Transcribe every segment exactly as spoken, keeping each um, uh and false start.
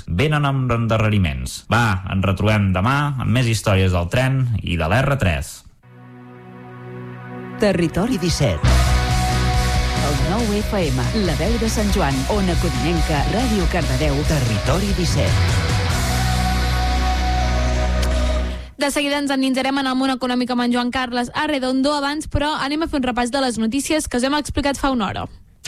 venen amb endarreriments. Va, ens retrobem demà amb més històries del tren i de l'erre tres. Territori disset. El nou F M, La Veu de Sant Joan, Ona Codinenca, Ràdio Cardedeu, Territori disset. De seguida ens endinsarem en el món econòmic amb en Joan Carles Arredondo abans, però anem a fer un repàs de les notícies que us hem explicat fa una hora.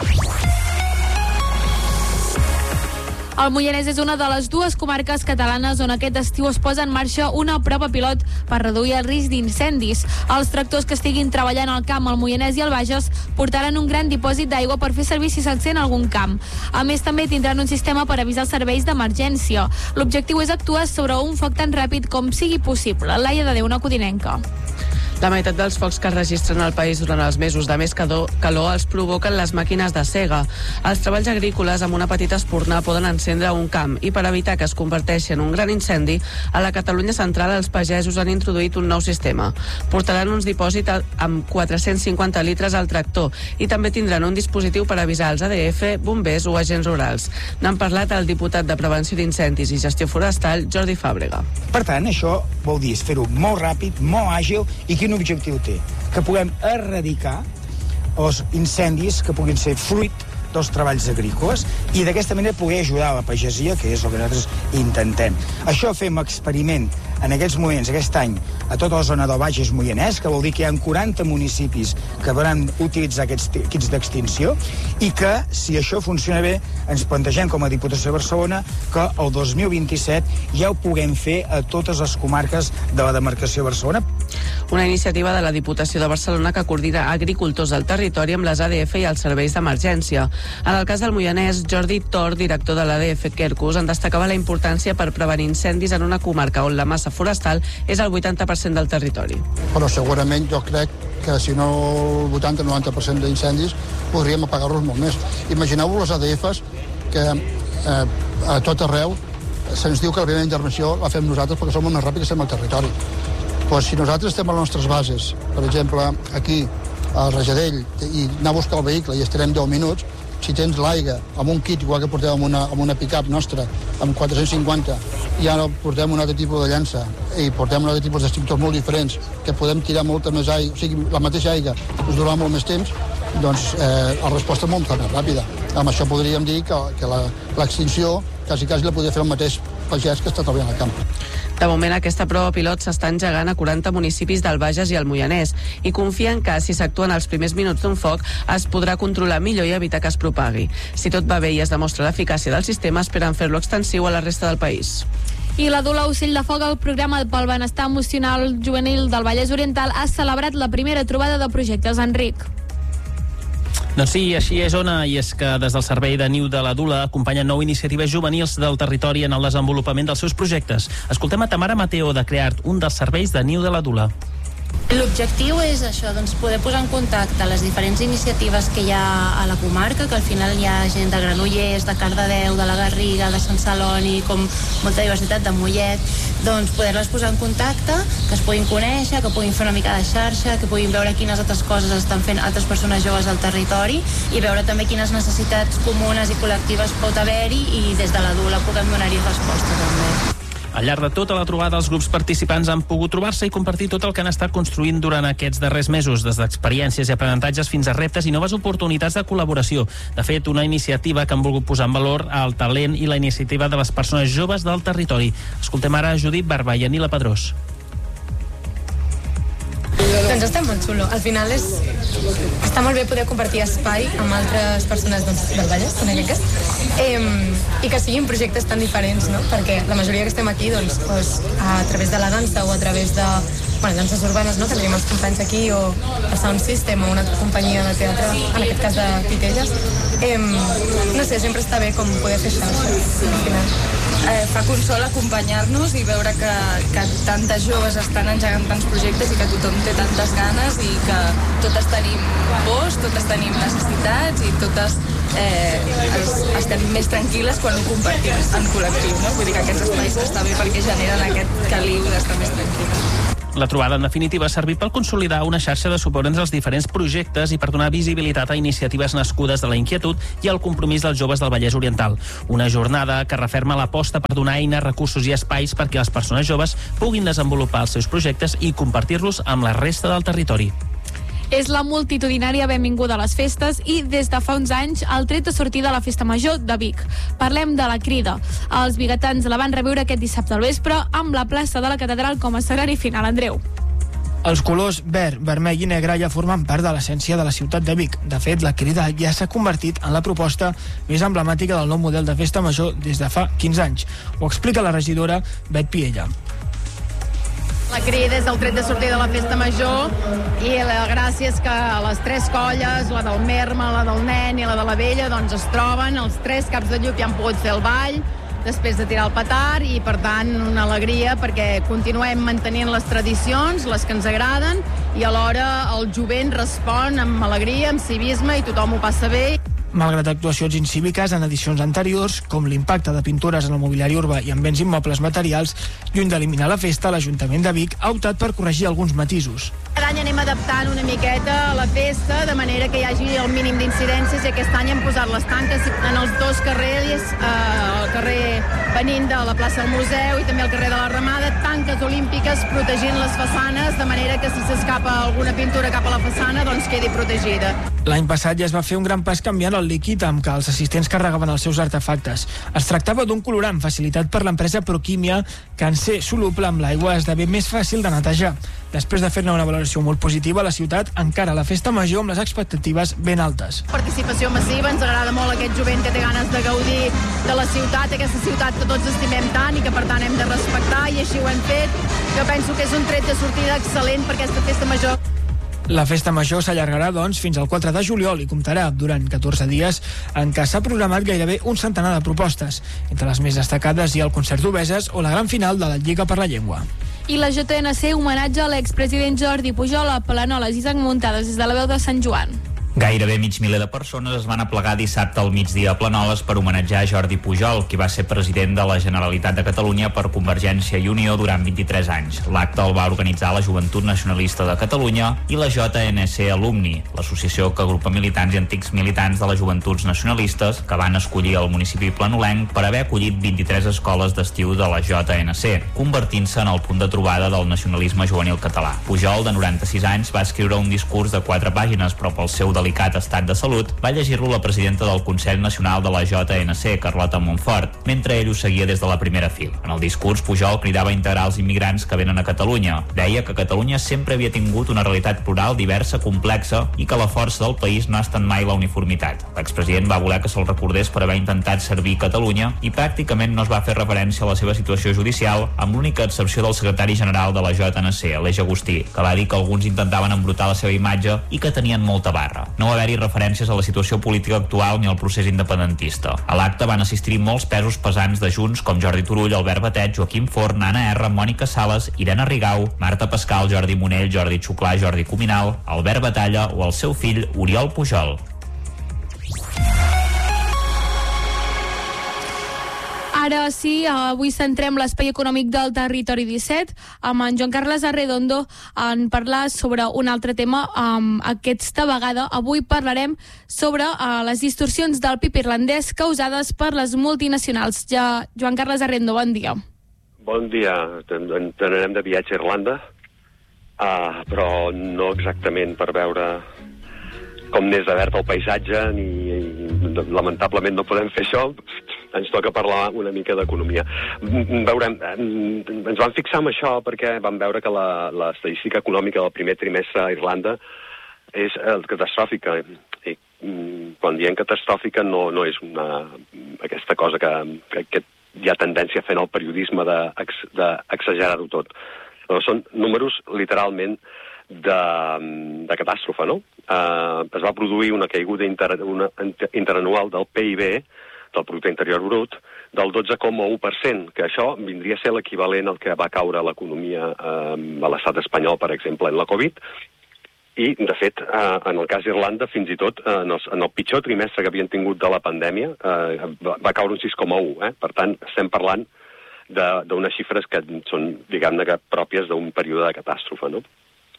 El Moianès és una de les dues comarques catalanes on aquest estiu es posa en marxa una prova pilot per reduir el risc d'incendis. Els tractors que estiguin treballant al camp al Moianès i al Bages portaran un gran dipòsit d'aigua per fer servir si s'encén algun camp. A més, també tindran un sistema per avisar els serveis d'emergència. L'objectiu és actuar sobre un foc tan ràpid com sigui possible. Laia de Déu, una codinenca. La meitat dels focs que es registren al país durant els mesos de més calor, calor els provoquen les màquines de sega. Els treballs agrícoles amb una petita espurna poden encendre un camp i per evitar que es converteixi en un gran incendi, a la Catalunya central els pagesos han introduït un nou sistema. Portaran uns dipòsits amb quatre-cents cinquanta litres al tractor i també tindran un dispositiu per avisar els A D F, bombers o agents rurals. N'han parlat el diputat de Prevenció d'Incendis i Gestió Forestal, Jordi Fàbrega. Per tant, això vol dir fer-ho molt ràpid, molt àgil i quin objectiu té? Que puguem erradicar els incendis que puguin ser fruit dels treballs agrícoles i d'aquesta manera poder ajudar a la pagesia, que és el que nosaltres intentem. Això fem experiment en aquests moments, aquest any, a tota la zona del Bages Moianès, que vol dir que hi ha quaranta municipis que podran utilitzar aquests kits d'extinció i que, si això funciona bé, ens plantegem com a Diputació de Barcelona que el dos mil vint-i-set ja ho puguem fer a totes les comarques de la demarcació de Barcelona. Una iniciativa de la Diputació de Barcelona que coordina agricultors del territori amb les A D F i els serveis d'emergència. En el cas del Moianès, Jordi Tor, director de l'A D F Quercus, en destacava la importància per prevenir incendis en una comarca on la massa forestal és el vuitanta per cent del territori. Però segurament jo crec que si no el vuitanta o noranta per cent d'incendis podríem apagar-los molt més. Imagineu-vos les A D Fs que eh, a tot arreu se'ns diu que la primera intervenció la fem nosaltres perquè som més ràpids que estem al territori. Pues si nosaltres estem a les nostres bases, per exemple, aquí, a Rajadell, i anar a buscar el vehicle i estarem deu minuts, si tens l'aigua amb un kit, igual que portem amb una, amb una pick-up nostra, amb quatre-cents cinquanta, i ara portem un altre tipus de llança i portem un altre tipus d'extinctors molt diferents, que podem tirar molta més aigua, o sigui, la mateixa aigua us durarà molt més temps, doncs eh, la resposta és molt més ràpida. Amb això podríem dir que, que l'extinció quasi, quasi la podria fer el mateix pagès que està treballant al camp. De moment, aquesta prova pilot s'està engegant a quaranta municipis del Bages i el Moianès i confien que, si s'actua en els primers minuts d'un foc, es podrà controlar millor i evitar que es propagui. Si tot va bé i es demostra l'eficàcia del sistema, esperen fer-lo extensiu a la resta del país. I la Dula Ocell de Foc, el programa pel benestar emocional juvenil del Vallès Oriental, ha celebrat la primera trobada de projectes. Enric. Doncs sí, així és, Ona, i és que des del Servei de Niu de la Dula acompanyen nou iniciatives juvenils del territori en el desenvolupament dels seus projectes. Escoltem a Tamara Mateo, de Creart, un dels serveis de Niu de la Dula. L'objectiu és això, doncs poder posar en contacte les diferents iniciatives que hi ha a la comarca, que al final hi ha gent de Granollers, de Cardedeu, de la Garriga, de Sant Celoni, com molta diversitat, de Mollet, doncs poder-les posar en contacte, que es puguin conèixer, que puguin fer una mica de xarxa, que puguin veure quines altres coses estan fent altres persones joves al territori i veure també quines necessitats comunes i col·lectives pot haver-hi i des de la Dula puguem donar-hi resposta també. Al llarg de tota la trobada, els grups participants han pogut trobar-se i compartir tot el que han estat construint durant aquests darrers mesos, des d'experiències i aprenentatges fins a reptes i noves oportunitats de col·laboració. De fet, una iniciativa que han volgut posar en valor el talent i la iniciativa de les persones joves del territori. Escoltem ara Judit Barba i Anila Pedrós. Doncs està molt xulo. Al final és... està molt bé poder compartir espai amb altres persones doncs, del Vallès, en aquest cas, eh, i que siguin projectes tan diferents, no? Perquè la majoria que estem aquí, doncs, doncs, a través de la dansa o a través de bueno, danses urbanes, no? Que tenim els companys aquí, o el Sound System o una altra companyia de teatre, en aquest cas de Titelles, eh, no sé, sempre està bé com poder fer xarxa, al final. Eh, fa consol acompanyar-nos i veure que, que tantes joves estan engegant tants projectes i que tothom té tantes ganes i que totes tenim pors, totes tenim necessitats i totes eh, es, estem més tranquil·les quan ho compartim en col·lectiu, no? Vull dir que aquests espais està bé perquè generen aquest caliu d'estar més tranquil·les. La trobada, en definitiva, ha servit per consolidar una xarxa de suport entre els diferents projectes i per donar visibilitat a iniciatives nascudes de la inquietud i el compromís dels joves del Vallès Oriental. Una jornada que referma l'aposta per donar eines, recursos i espais perquè les persones joves puguin desenvolupar els seus projectes i compartir-los amb la resta del territori. És la multitudinària benvinguda a les festes i des de fa uns anys el tret de sortida a la Festa Major de Vic. Parlem de la Crida. Els biguetans la van reviure aquest dissabte al vespre amb la plaça de la Catedral com a escenari final. Andreu. Els colors verd, vermell i negre ja formen part de l'essència de la ciutat de Vic. De fet, la Crida ja s'ha convertit en la proposta més emblemàtica del nou model de Festa Major des de fa quinze anys. Ho explica la regidora Bet Piella. La Crida és el tret de sortida de la Festa Major i la gràcia és que les tres colles, la del Merma, la del Nen i la de la Vella, doncs es troben, els tres caps de llup ja han pogut fer el ball després de tirar el petard i per tant una alegria perquè continuem mantenint les tradicions, les que ens agraden i alhora el jovent respon amb alegria, amb civisme i tothom ho passa bé. Malgrat actuacions incíviques en edicions anteriors, com l'impacte de pintures en el mobiliari urbà i en béns immobles materials, lluny d'eliminar la festa, l'Ajuntament de Vic ha optat per corregir alguns matisos. Cada any anem adaptant una miqueta a la festa, de manera que hi hagi el mínim d'incidències i aquest any hem posat les tanques en els dos carrers, eh, el carrer venint de la plaça del Museu i també el carrer de la Ramada, tanques olímpiques protegint les façanes, de manera que si s'escapa alguna pintura cap a la façana, doncs quedi protegida. L'any passat ja es va fer un gran pas canviant el líquid amb què els assistents carregaven els seus artefactes. Es tractava d'un colorant facilitat per l'empresa Proquímia, que en ser soluble amb l'aigua esdevé més fàcil de netejar. Després de fer-ne una valoració molt positiva, la ciutat encara la Festa Major amb les expectatives ben altes. Participació massiva, ens agrada molt aquest jovent que té ganes de gaudir de la ciutat, aquesta ciutat que tots estimem tant i que per tant hem de respectar, i així ho hem fet. Jo penso que és un tret de sortida excel·lent per aquesta Festa Major. La Festa Major s'allargarà, doncs, fins al quatre de juliol i comptarà durant catorze dies en què s'ha programat gairebé un centenar de propostes. Entre les més destacades hi ha el concert d'Obeses o la gran final de la Lliga per la Llengua. I la J N C homenatge a l'expresident Jordi Pujol a Planoles. Isaac Muntades, des de la veu de Sant Joan. Gairebé mig miler de persones es van aplegar dissabte al migdia a Planoles per homenatjar Jordi Pujol, qui va ser president de la Generalitat de Catalunya per Convergència i Unió durant vint-i-tres anys. L'acte el va organitzar la Joventut Nacionalista de Catalunya i la J N C Alumni, l'associació que agrupa militants i antics militants de les Joventuts Nacionalistes que van escollir el municipi planolenc per haver acollit vint-i-tres escoles d'estiu de la J N C, convertint-se en el punt de trobada del nacionalisme juvenil català. Pujol, de noranta-sis anys, va escriure un discurs de quatre pàgines, però pel seu delicat estat de salut, va llegir-lo la presidenta del Consell Nacional de la J N C, Carlota Montfort, mentre ell ho seguia des de la primera fila. En el discurs, Pujol cridava a integrar els immigrants que venen a Catalunya. Deia que Catalunya sempre havia tingut una realitat plural, diversa, complexa i que la força del país no ha estat mai la uniformitat. L'expresident va voler que se'l recordés per haver intentat servir Catalunya i pràcticament no es va fer referència a la seva situació judicial, amb l'única excepció del secretari general de la J N C, Aleix Agustí, que va dir que alguns intentaven embrutar la seva imatge i que tenien molta barra. No va haver-hi referències a la situació política actual ni al procés independentista. A l'acte van assistir molts pesos pesants de Junts com Jordi Turull, Albert Batet, Joaquim Forn, Anna R, Mònica Sales, Irene Rigau, Marta Pascal, Jordi Monell, Jordi Xuclà, Jordi Cuminal, Albert Batalla o el seu fill Oriol Pujol. Ara sí, avui centrem l'espai econòmic del Territori disset amb en Joan Carles Arredondo en parlar sobre un altre tema. Um, aquesta vegada avui parlarem sobre uh, les distorsions del P I B irlandès causades per les multinacionals. Ja, Joan Carles Arredondo, bon dia. Bon dia. Anarem de viatge a Irlanda, uh, però no exactament per veure com n'és de verd el paisatge, ni, i lamentablement no podem fer això. Ens toca parlar una mica d'economia. Veurem, ens vam fixar en això perquè vam veure que la, l'estadística econòmica del primer trimestre a Irlanda és eh, catastròfica. I quan diem catastròfica no, no és una, aquesta cosa que, que, que hi ha tendència a fer en el periodisme d'exagerar-ho tot. Però són números literalment de, de catàstrofe, no? Eh, es va produir una caiguda inter, una, interanual del P I B, del producte interior brut, del dotze coma u per cent, que això vindria a ser l'equivalent al que va caure l'economia eh, a l'estat espanyol, per exemple, en la Covid. I, de fet, eh, en el cas d'Irlanda, fins i tot, eh, en, el, en el pitjor trimestre que havien tingut de la pandèmia, eh, va, va caure un sis coma u. Eh? Per tant, estem parlant d'unes xifres que són, diguem-ne, que pròpies d'un període de catàstrofe, no?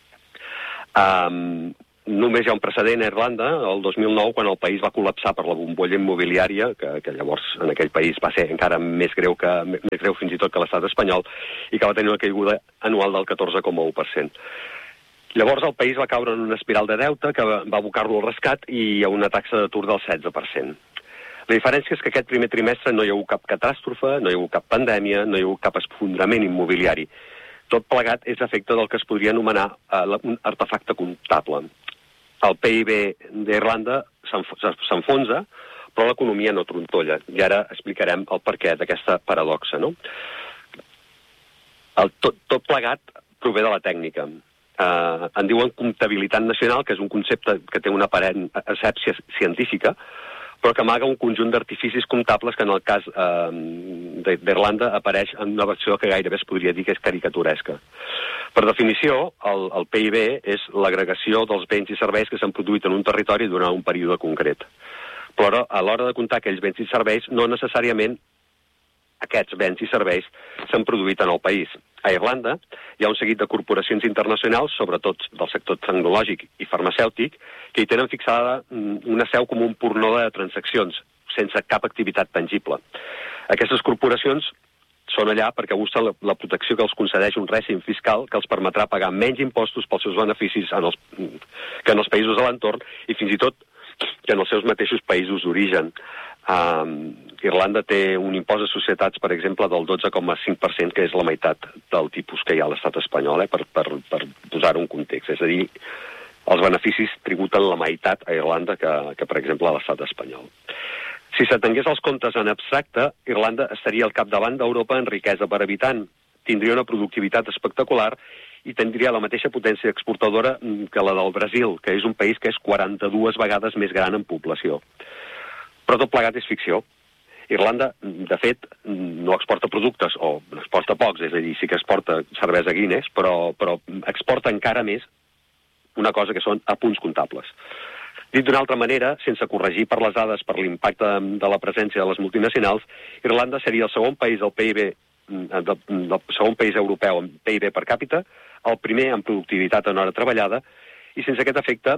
Um, només hi ha un precedent a Irlanda, el dos mil nou, quan el país va col·lapsar per la bombolla immobiliària, que, que llavors en aquell país va ser encara més greu, que, més greu fins i tot que l'estat espanyol, i que va tenir una caiguda anual del catorze coma u per cent. Llavors el país va caure en una espiral de deute que va abocar-lo al rescat i a una taxa d'atur del setze per cent. La diferència és que aquest primer trimestre no hi ha hagut cap catàstrofe, no hi ha hagut cap pandèmia, no hi ha hagut cap esfondrament immobiliari. Tot plegat és efecte del que es podria anomenar uh, un artefacte comptable. El P I B d'Irlanda s'enfonsa, però l'economia no trontolla. I ara explicarem el perquè d'aquesta paradoxa, no? El tot, tot plegat prové de la tècnica. Uh, en diuen comptabilitat nacional, que és un concepte que té una aparent asèpcia científica, però que amaga un conjunt d'artificis comptables que en el cas uh, d'Irlanda apareix en una versió que gairebé es podria dir que és caricaturesca. Per definició, el, el P I B és l'agregació dels béns i serveis que s'han produït en un territori durant un període concret. Però a l'hora de comptar aquells béns i serveis, no necessàriament aquests béns i serveis s'han produït en el país. A Irlanda hi ha un seguit de corporacions internacionals, sobretot del sector tecnològic i farmacèutic, que hi tenen fixada una seu com un pornó de transaccions, sense cap activitat tangible. Aquestes corporacions són allà perquè busquen la, la protecció que els concedeix un règim fiscal que els permetrà pagar menys impostos pels seus beneficis en els, que en els països de l'entorn i fins i tot que en els seus mateixos països d'origen. Um, Irlanda té un impost de societats, per exemple, del dotze coma cinc per cent, que és la meitat del tipus que hi ha a l'estat espanyol, eh, per, per, per posar-ho en context. És a dir, els beneficis tributen la meitat a Irlanda que, que per exemple, a l'estat espanyol. Si s'atengués els comptes en abstracte, Irlanda estaria al capdavant d'Europa en riquesa per habitant, tindria una productivitat espectacular i tindria la mateixa potència exportadora que la del Brasil, que és un país que és quaranta-dues vegades més gran en població. Però tot plegat és ficció. Irlanda, de fet, no exporta productes, o exporta pocs, és a dir, sí que exporta cervesa Guinness, però, però exporta encara més una cosa que són apunts comptables. Dit d'una altra manera, sense corregir per les dades per l'impacte de la presència de les multinacionals, Irlanda seria el segon país del P I B, del, del segon país europeu en P I B per càpita, el primer en productivitat en hora treballada, i sense aquest efecte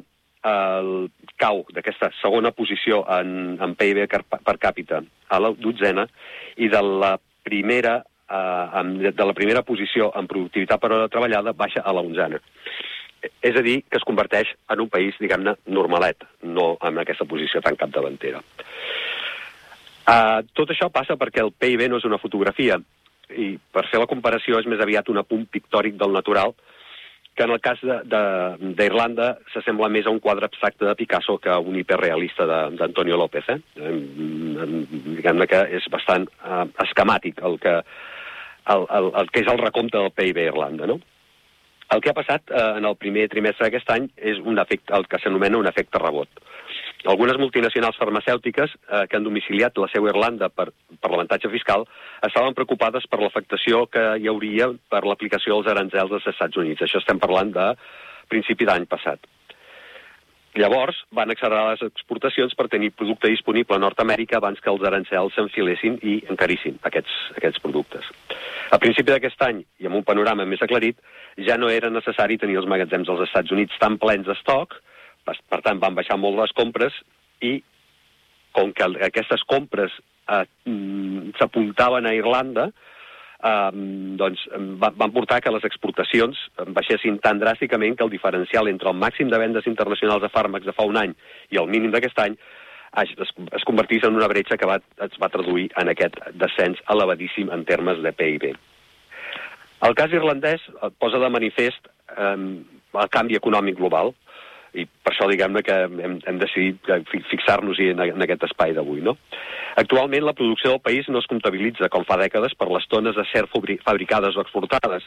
el cau d'aquesta segona posició en, en P I B per càpita a la dotzena i de la primera eh, de la primera posició en productivitat per hora treballada baixa a la onzena. És a dir, que es converteix en un país, diguem-ne, normalet, no en aquesta posició tan capdavantera. Uh, tot això passa perquè el P I B no és una fotografia, i per fer la comparació és més aviat un apunt pictòric del natural, que en el cas d'Irlanda s'assembla més a un quadre abstracte de Picasso que a un hiperrealista d'Antonio López. Eh? Diguem-ne que és bastant uh, esquemàtic el que, el, el, el que és el recompte del P I B a Irlanda, no? El que ha passat eh, en el primer trimestre d'aquest any és un efecte, el que s'anomena un efecte rebot. Algunes multinacionals farmacèutiques eh, que han domiciliat la seu a Irlanda per, per l'avantatge fiscal estaven preocupades per l'afectació que hi hauria per l'aplicació dels aranzels dels Estats Units. Això estem parlant de principi d'any passat. Llavors van accelerar les exportacions per tenir producte disponible a Nord-Amèrica abans que els aranzels s'enfilessin i encarissin aquests, aquests productes. A principi d'aquest any, i amb un panorama més aclarit, ja no era necessari tenir els magatzems dels Estats Units tan plens d'estoc, per tant van baixar molt les compres i com que aquestes compres eh, s'apuntaven a Irlanda, eh, doncs van portar que les exportacions baixessin tan dràsticament que el diferencial entre el màxim de vendes internacionals de fàrmacs de fa un any i el mínim d'aquest any es, es convertís en una bretxa que va, es va traduir en aquest descens elevadíssim en termes de P I B. El cas irlandès posa de manifest eh, el canvi econòmic global, i per això diguem-ne que hem, hem decidit fixar-nos-hi en, en aquest espai d'avui, no? Actualment la producció del país no es comptabilitza com fa dècades per les tones d'acer fabricades o exportades.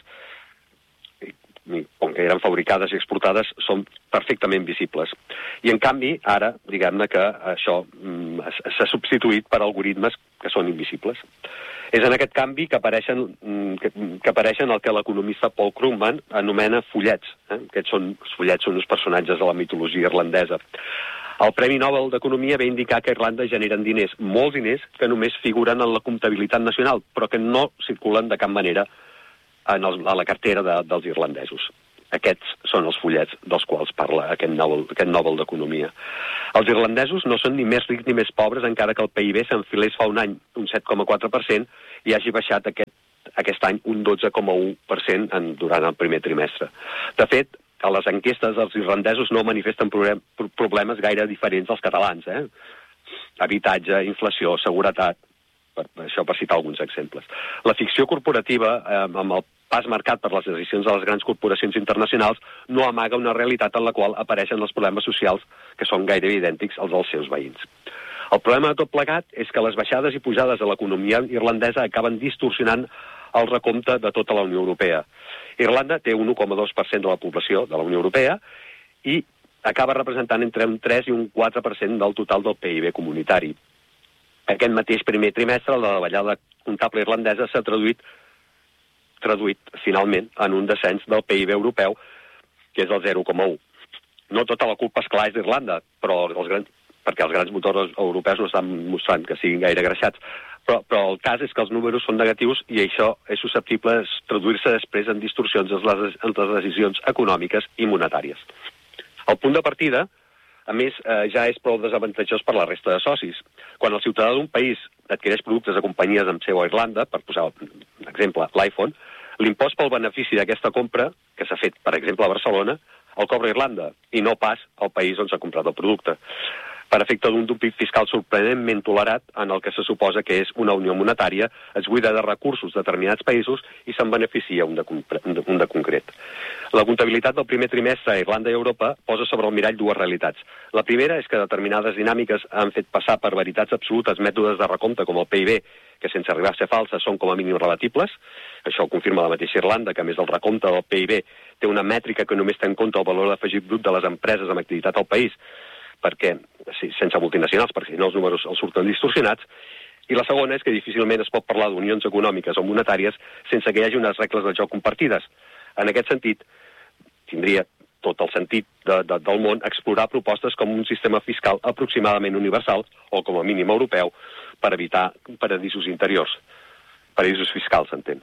I, com que eren fabricades i exportades, són perfectament visibles. I en canvi, ara, diguem-ne que això mm, s'ha substituït per algoritmes que són invisibles. És en aquest canvi que apareixen, que, que apareixen el que l'economista Paul Krugman anomena follets. Eh? Aquests són, els follets són uns personatges de la mitologia irlandesa. El Premi Nobel d'Economia ve indicar que a Irlanda generen diners, molts diners, que només figuren en la comptabilitat nacional, però que no circulen de cap manera en el, a la cartera de, dels irlandesos. Aquests són els fullets dels quals parla aquest Nobel, aquest Nobel d'Economia. Els irlandesos no són ni més rics ni més pobres, encara que el P I B s'enfilés fa un any un set coma quatre per cent i hagi baixat aquest, aquest any un dotze coma u per cent en, durant el primer trimestre. De fet, a les enquestes els irlandesos no manifesten problemes gaire diferents als catalans. Eh? Habitatge, inflació, seguretat, per, això per citar alguns exemples. La ficció corporativa, eh, amb el pas marcat per les decisions de les grans corporacions internacionals, no amaga una realitat en la qual apareixen els problemes socials que són gairebé idèntics als dels seus veïns. El problema de tot plegat és que les baixades i pujades de l'economia irlandesa acaben distorsionant el recompte de tota la Unió Europea. Irlanda té un u coma dos per cent de la població de la Unió Europea i acaba representant entre un tres i un quatre per cent del total del P I B comunitari. Aquest mateix primer trimestre, la davallada comptable irlandesa s'ha traduït traduït finalment en un descens del P I B europeu, que és el zero coma u. No tota la culpa, esclar, és d'Irlanda, però els grans, perquè els grans motors europeus no estan mostrant que siguin gaire greixats. Però, però el cas és que els números són negatius i això és susceptible de traduir-se després en distorsions en les, en les decisions econòmiques i monetàries. El punt de partida, a més, eh, ja és prou desavantatjós per la resta de socis. Quan el ciutadà d'un país adquireix productes de companyies amb seu a Irlanda, per posar un exemple, l'iPhone, l'impost pel benefici d'aquesta compra, que s'ha fet, per exemple, a Barcelona, el cobra Irlanda i no pas al país on s'ha comprat el producte, per efecte d'un dumping fiscal sorprenentment tolerat en el que se suposa que és una unió monetària, es buida de recursos de determinats països i se'n beneficia un de, un de concret. La comptabilitat del primer trimestre a Irlanda i Europa posa sobre el mirall dues realitats. La primera és que determinades dinàmiques han fet passar per veritats absolutes mètodes de recompte com el P I B, que sense arribar a ser falses són com a mínim rebatibles. Això ho confirma la mateixa Irlanda, que a més del recompte del P I B té una mètrica que només té en compte el valor afegit brut de les empreses amb activitat al país, perquè, sí, sense multinacionals, perquè si no els números els surten distorsionats. I la segona és que difícilment es pot parlar d'unions econòmiques o monetàries sense que hi hagi unes regles de joc compartides. En aquest sentit, tindria tot el sentit de, de, del món explorar propostes com un sistema fiscal aproximadament universal, o com a mínim europeu, per evitar paradisos interiors. Paradisos fiscals, s'entén.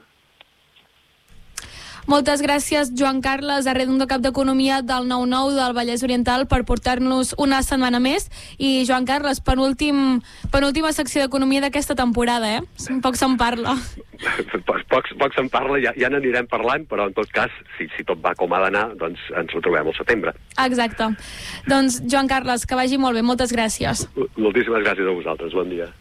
Moltes gràcies, Joan Carles Arredondo, cap d'Economia del nou nou del Vallès Oriental, per portar-nos una setmana més. I, Joan Carles, penúltim, penúltima secció d'Economia d'aquesta temporada, eh? Poc se'n parla. Poc, poc se'n parla, ja, ja n'anirem parlant, però en tot cas, si, si tot va com ha d'anar, doncs ens retrobem al setembre. Exacte. Doncs, Joan Carles, que vagi molt bé. Moltes gràcies. Moltíssimes gràcies a vosaltres. Bon dia.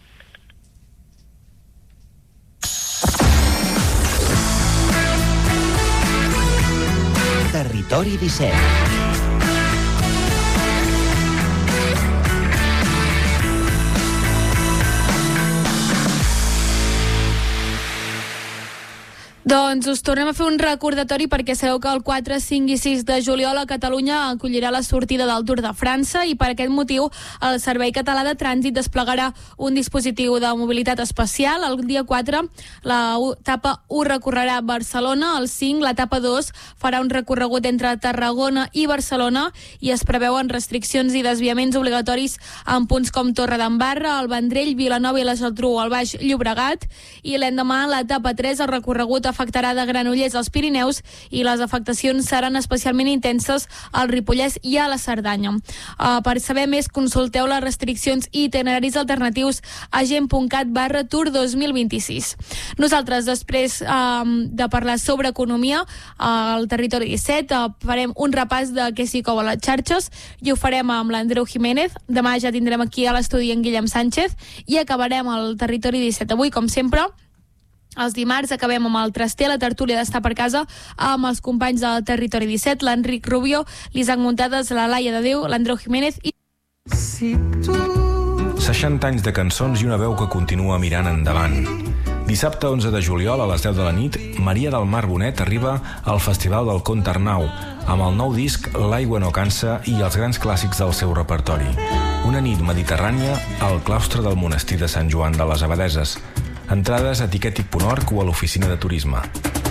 Territori disset. Doncs us tornem a fer un recordatori perquè sabeu que el quatre, cinc i sis de juliol a Catalunya acollirà la sortida del Tour de França i per aquest motiu el Servei Català de Trànsit desplegarà un dispositiu de mobilitat especial. El dia quatre l'etapa u recorrerà a Barcelona, el cinc l'etapa dos farà un recorregut entre Tarragona i Barcelona i es preveuen restriccions i desviaments obligatoris en punts com Torredembarra, el Vendrell, Vilanova i la Geltrú, al Baix Llobregat, i l'endemà l'etapa tres el recorregut afectarà de Granollers als Pirineus i les afectacions seran especialment intenses al Ripollès i a la Cerdanya. Uh, per saber més, consulteu les restriccions i itineraris alternatius a gent.cat barra tour dos mil vint-i-sis. Nosaltres, després um, de parlar sobre economia, uh, al Territori disset, uh, farem un repàs de què s'hi cou a les xarxes i ho farem amb l'Andreu Jiménez. Demà ja tindrem aquí a l'estudi en Guillem Sánchez i acabarem el Territori disset. Avui, com sempre, els dimarts acabem amb el Traster, la tertúlia d'Estar per Casa, amb els companys del Territori disset, l'Enric Rubio, l'Isaac Muntades, la Laia de Déu, l'Andreu Jiménez i... Si tu... seixanta anys de cançons i una veu que continua mirant endavant. Dissabte onze de juliol a les deu de la nit, Maria del Mar Bonet arriba al Festival del Conte Arnau, amb el nou disc L'aigua no cansa i els grans clàssics del seu repertori. Una nit mediterrània al claustre del monestir de Sant Joan de les Abadeses. Entrades a tiquetic punt org o a l'oficina de turisme.